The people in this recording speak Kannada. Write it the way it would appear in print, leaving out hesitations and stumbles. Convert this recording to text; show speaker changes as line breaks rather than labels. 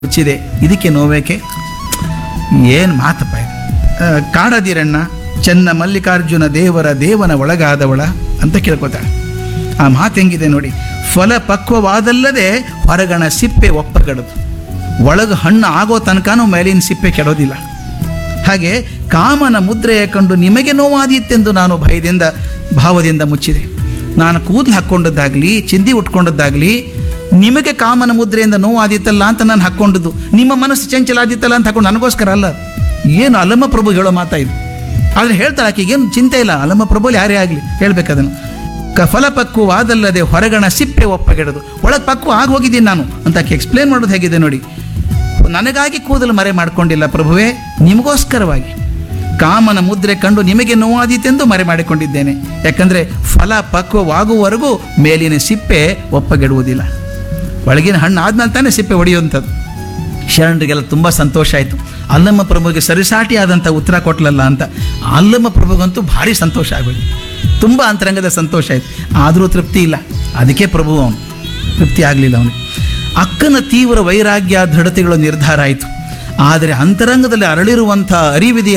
ಮುಚ್ಚಿದೆ, ಇದಕ್ಕೆ ನೋವೇಕೆ? ಏನು ಮಾತಪ್ಪ ಇದು. ಕಾಡದಿರಣ್ಣ ಚೆನ್ನ ಮಲ್ಲಿಕಾರ್ಜುನ ದೇವನ ಒಳಗಾದವಳ ಅಂತ ಕೇಳ್ಕೊತಾಳೆ. ಆ ಮಾತು ಹೆಂಗಿದೆ ನೋಡಿ. ಫಲ ಪಕ್ವವಾದಲ್ಲದೆ ಹೊರಗಣ ಸಿಪ್ಪೆ ಒಪ್ಪಗಡದು, ಒಳಗೆ ಹಣ್ಣು ಆಗೋ ತನಕನೂ ಮೇಲಿನ ಸಿಪ್ಪೆ ಕೆಡೋದಿಲ್ಲ. ಹಾಗೆ ಕಾಮನ ಮುದ್ರೆಯ ಕಂಡು ನಿಮಗೆ ನೋವಾದೀತೆಂದು ನಾನು ಭಾವದಿಂದ ಮುಚ್ಚಿದೆ. ನಾನು ಕೂದಲು ಹಾಕ್ಕೊಂಡದ್ದಾಗಲಿ ಚಿಂದಿ ಉಟ್ಕೊಂಡದ್ದಾಗಲಿ ನಿಮಗೆ ಕಾಮನ ಮುದ್ರೆಯಿಂದ ನೋವಾದೀತಲ್ಲ ಅಂತ ನಾನು ಹಾಕ್ಕೊಂಡದ್ದು, ನಿಮ್ಮ ಮನಸ್ಸು ಚಂಚಲ ಆದಿತ್ತಲ್ಲ ಅಂತ ಹಾಕೊಂಡು ನನಗೋಸ್ಕರ ಅಲ್ಲ. ಏನು ಅಲ್ಲಮ್ಮ ಪ್ರಭು ಹೇಳೋ ಮಾತಾ ಇದು. ಆದರೆ ಹೇಳ್ತಾಳೆ ಆಕೆಗೇನು ಚಿಂತೆ ಇಲ್ಲ, ಅಲ್ಲಮ್ಮ ಪ್ರಭುಲಿ ಯಾರೇ ಆಗಲಿ ಹೇಳ್ಬೇಕದನ್ನು. ಫಲಪಕ್ವವಾದಲ್ಲದೆ ಹೊರಗಣ ಸಿಪ್ಪೆ ಒಪ್ಪಗೆಡದು, ಒಳಗೆ ಪಕ್ವ ಆಗಿ ಹೋಗಿದ್ದೀನಿ ನಾನು ಅಂತ ಆಕೆ ಎಕ್ಸ್ಪ್ಲೇನ್ ಮಾಡೋದು ಹೇಗಿದೆ ನೋಡಿ. ನನಗಾಗಿ ಕೂದಲು ಮರೆ ಮಾಡಿಕೊಂಡಿಲ್ಲ ಪ್ರಭುವೇ, ನಿಮಗೋಸ್ಕರವಾಗಿ ಕಾಮನ ಮುದ್ರೆ ಕಂಡು ನಿಮಗೆ ನೋವಾದೀತೆಂದು ಮರೆ ಮಾಡಿಕೊಂಡಿದ್ದೇನೆ. ಯಾಕಂದರೆ ಫಲ ಪಕ್ವವಾಗುವವರೆಗೂ ಮೇಲಿನ ಸಿಪ್ಪೆ ಒಪ್ಪಗೆಡುವುದಿಲ್ಲ. ಒಳಗಿನ ಹಣ್ಣು ಆದ್ಮೇಲೆ ತಾನೇ ಸಿಪ್ಪೆ ಹೊಡೆಯುವಂಥದ್ದು. ಶರಣರಿಗೆಲ್ಲ ತುಂಬ ಸಂತೋಷ ಆಯಿತು. ಅಲ್ಲಮ್ಮ ಪ್ರಭುಗೆ ಸರಿಸಾಟಿ ಆದಂಥ ಉತ್ತರ ಕೊಟ್ಲಲ್ಲ ಅಂತ. ಅಲ್ಲಮ್ಮ ಪ್ರಭುಗಂತೂ ಭಾರಿ ಸಂತೋಷ ಆಗೋಯ್ತು, ತುಂಬ ಅಂತರಂಗದ ಸಂತೋಷ ಆಯಿತು. ಆದರೂ ತೃಪ್ತಿ ಇಲ್ಲ. ಅದಕ್ಕೆ ಪ್ರಭು ಅವನು ತೃಪ್ತಿ ಆಗಲಿಲ್ಲ ಅವನಿಗೆ. ಅಕ್ಕನ ತೀವ್ರ ವೈರಾಗ್ಯ ದೃಢತೆಗಳು ನಿರ್ಧಾರ ಆಯಿತು. ಆದರೆ ಅಂತರಂಗದಲ್ಲಿ ಅರಳಿರುವಂಥ ಅರಿವಿದೆಯ